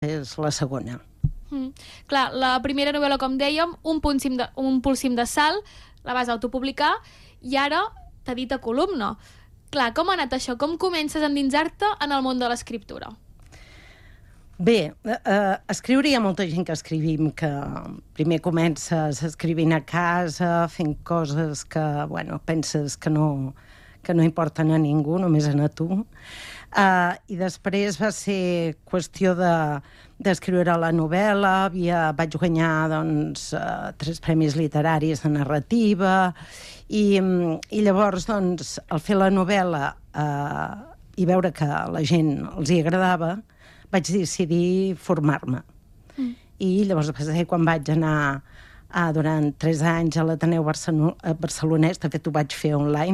és la segona. Clar, la primera novel·la, com dèiem, un punt cim de salt, la vas autopublicar, i ara t'ha dit a columna. Clar, com ha anat això? Com comences a endinsar-te en el món de l'escriptura? Bé, escriure hi ha molta gent que escrivim, que primer comences escrivint a casa, fent coses que, bueno, penses que no importen a ningú, només a tu. I després va ser qüestió d'escriure la novel·la, vaig guanyar, doncs, 3 premis literaris de narrativa, i llavors, doncs, al fer la novel·la i veure que a la gent els hi agradava, vaig decidir formar-me. I llavors, quan vaig anar durant 3 anys a l'Ateneu Barcelonès, de fet ho vaig fer online,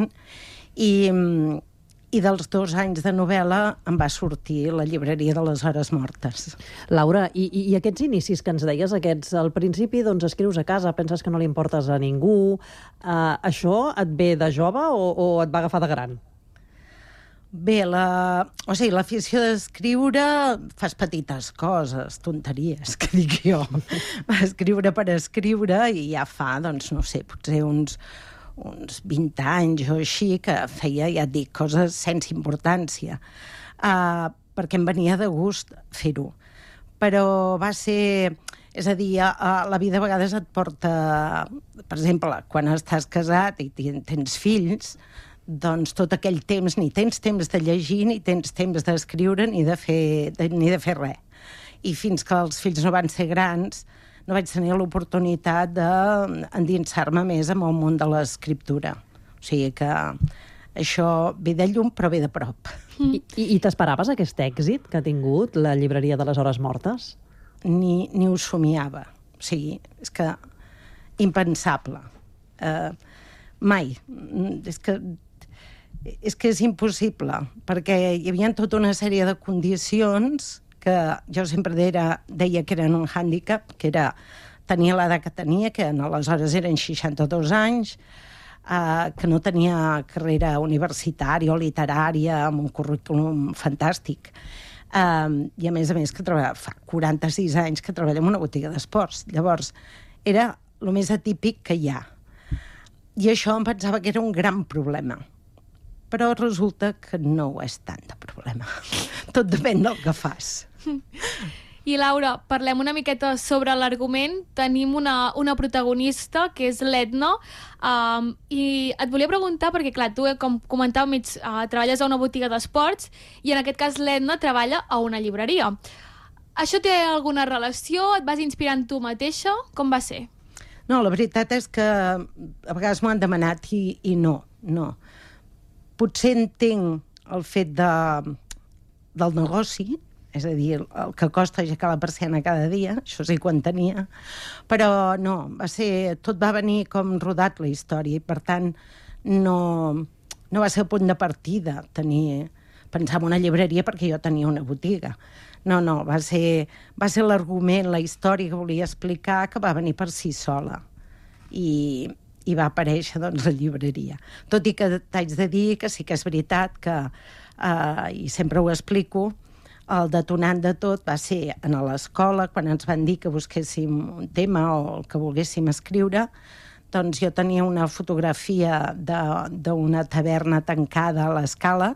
i dels 2 anys de novel·la em va sortir la llibreria de les hores mortes. Laura, i aquests inicis que ens deies, al principi doncs escrius a casa, penses que no li importes a ningú, això et ve de jove o et va agafar de gran? Bé, l'afició d'escriure, fas petites coses, tonteries, que dic jo. Escriure per escriure, i ja fa, doncs, no sé, potser uns 20 anys o així, que feia, ja et dic, coses sense importància, perquè em venia de gust fer-ho. Però va ser... És a dir, la vida a vegades et porta... Per exemple, quan estàs casat i tens fills, doncs tot aquell temps ni tens temps de llegir, ni tens temps d'escriure, ni de fer res. I fins que els fills no van ser grans, no vaig tenir l'oportunitat d'endinsar-me més en el món de l'escriptura. O sigui que això ve de llum, però ve de prop. I t'esperaves aquest èxit que ha tingut la llibreria de les hores mortes? Ni ho somiava. O sigui, és que impensable. Mai. És que és impossible, perquè hi havia tota una sèrie de condicions que jo sempre deia que eren un hàndicap, que era tenir l'edat que tenia, que aleshores eren 62 anys, que no tenia carrera universitària o literària, amb un currículum fantàstic. I a més que fa 46 anys que treballo en una botiga d'esports. Llavors, era el més atípic que hi ha. I això em pensava que era un gran problema. Però resulta que no ho és tant de problema. Tot depèn del que fas. I Laura, parlem una miqueta sobre l'argument. Tenim una protagonista, que és l'Edna, i et volia preguntar, perquè clar, tu, com comentàvem, treballes a una botiga d'esports, i en aquest cas l'Edna treballa a una llibreria. Això té alguna relació? Et vas inspirant tu mateixa? Com va ser? No, la veritat és que a vegades m'ho han demanat i no. Potser entenc el fet del negoci, és a dir, el que costa aixecar la persiana cada dia, això sí que ho entenia, però no, tot va venir com rodat la història, i per tant no va ser el punt de partida pensar en una llibreria perquè jo tenia una botiga. No, va ser l'argument, la història que volia explicar, que va venir per si sola. I va aparèixer, doncs, la llibreria. Tot i que t'haig de dir que sí que és veritat que, i sempre ho explico, el detonant de tot va ser a l'escola, quan ens van dir que busquéssim un tema o el que volguéssim escriure, doncs jo tenia una fotografia d'una taverna tancada a l'Escala,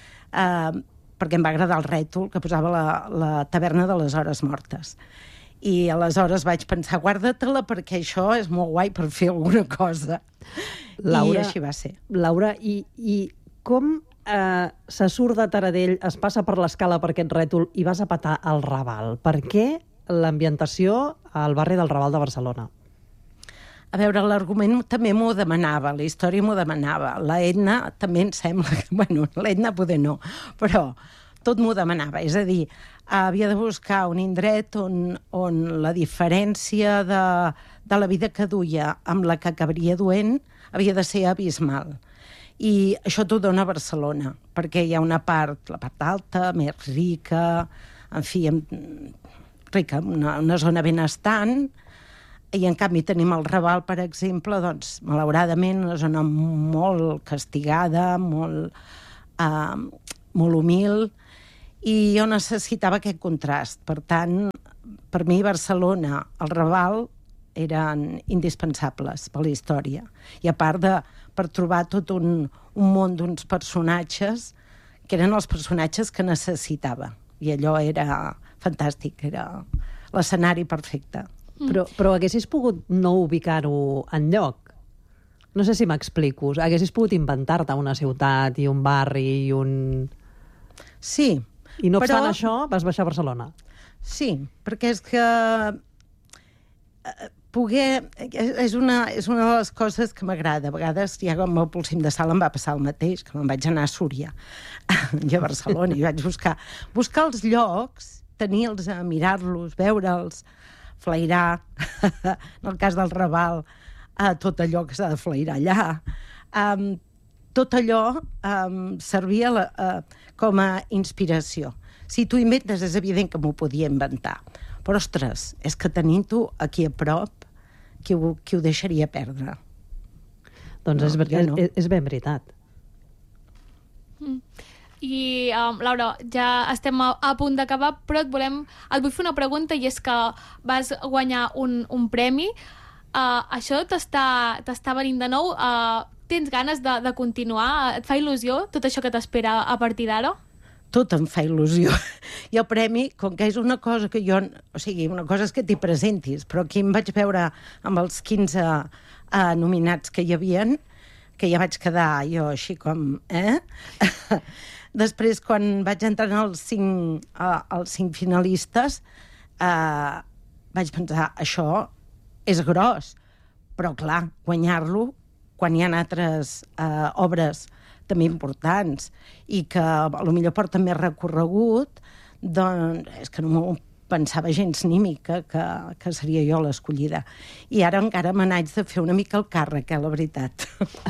perquè em va agradar el rètol que posava la taverna de les hores mortes. I aleshores vaig pensar, guarda-te-la perquè això és molt guai per fer alguna cosa. Laura, i així va ser. Laura, i com se surt de Taradell, es passa per l'Escala per aquest rètol i vas a petar al Raval? Per què l'ambientació al barri del Raval de Barcelona? A veure, l'argument també m'ho demanava, la història m'ho demanava. La Edna també em sembla que... Bueno, l'Edna poder no, però tot m'ho demanava. És a dir, havia de buscar un indret on la diferència de la vida que duia amb la que acabaria duent havia de ser abismal. I això t'ho dona Barcelona, perquè hi ha una part, la part alta, més rica, en fi, rica, una zona benestant, i en canvi tenim el Raval, per exemple, doncs, malauradament, una zona molt castigada, molt humil, I jo necessitava aquest contrast. Per tant, per mi Barcelona, el Raval, eren indispensables per la història. I a part per trobar tot un món d'uns personatges que eren els personatges que necessitava. I allò era fantàstic, era l'escenari perfecte. Però haguessis pogut no ubicar-ho enlloc? No sé si m'explico. Haguessis pogut inventar-te una ciutat i un barri i un... Sí. I no obstant això, vas baixar a Barcelona. Sí, perquè és que poder... És una de les coses que m'agrada. A vegades, ja com el Polsim de Sala em va passar el mateix, que me'n vaig anar a Súria i a Barcelona, i vaig buscar els llocs, tenir-los, mirar-los, veure'ls, flairar, en el cas del Raval, tot allò que s'ha de flairar allà. Tot allò servia com a inspiració. Si tu inventes, és evident que m'ho podia inventar. Però, ostres, és que tenint-ho aquí a prop, qui ho deixaria perdre? Doncs no, és ben veritat. I, Laura, ja estem a punt d'acabar, però et vull fer una pregunta, i és que vas guanyar un premi. Això t'està venint de nou? Tens ganes de continuar? Et fa il·lusió tot això que t'espera a partir d'ara? Tot em fa il·lusió. I el premi, com que és una cosa que jo... O sigui, una cosa és que t'hi presentis, però aquí em vaig veure amb els 15 nominats que hi havien, que ja vaig quedar jo així com... Després, quan vaig entrar als 5 finalistes, vaig pensar, això és gros, però clar, guanyar-lo quan hi ha altres obres també importants i que potser porten més recorregut, doncs és que no m'ho pensava gens ni mica que seria jo l'escollida. I ara encara me n'haig de fer una mica el càrrec, la veritat.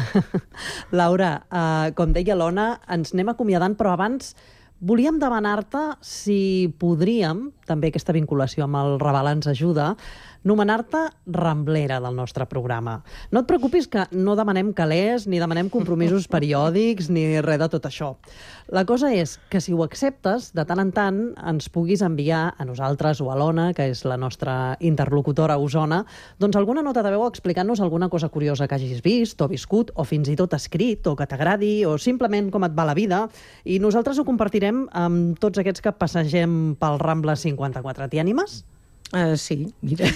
Laura, com deia l'Ona, ens anem acomiadant, però abans volíem demanar-te si podríem, també aquesta vinculació amb el Raval ens ajuda, nomenar-te Ramblera del nostre programa. No et preocupis que no demanem calés, ni demanem compromisos periòdics, ni res de tot això. La cosa és que si ho acceptes, de tant en tant ens puguis enviar a nosaltres o a l'Ona, que és la nostra interlocutora a Osona, doncs alguna nota de veu explicant-nos alguna cosa curiosa que hagis vist o viscut, o fins i tot escrit, o que t'agradi, o simplement com et va la vida, i nosaltres ho compartirem amb tots aquests que passegem pel Rambla 54. T'hi animes? Sí, mira.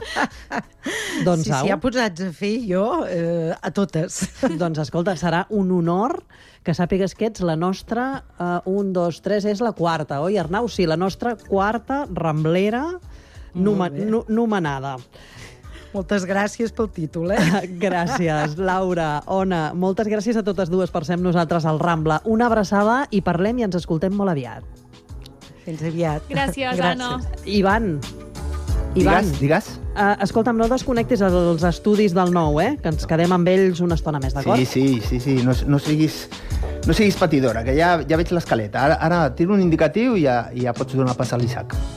Doncs si ha posats a fer jo, a totes. Doncs escolta, serà un honor que sàpigues que ets la nostra, 1, 2, 3, és la quarta, oi, Arnau? Sí, la nostra quarta Ramblera nomenada. Moltes gràcies pel títol, Gràcies, Laura, Ona, moltes gràcies a totes dues per ser amb nosaltres al Rambla. Una abraçada i parlem i ens escoltem molt aviat. Fins aviat. Gràcies, Anna. Ivan. Digues. Escolta'm, no desconnectis els estudis del 9, que ens quedem amb ells una estona més, d'acord? Sí. No siguis patidora, que ja veig l'escaleta. Ara tiro un indicatiu i ja pots donar pas a l'Isaac.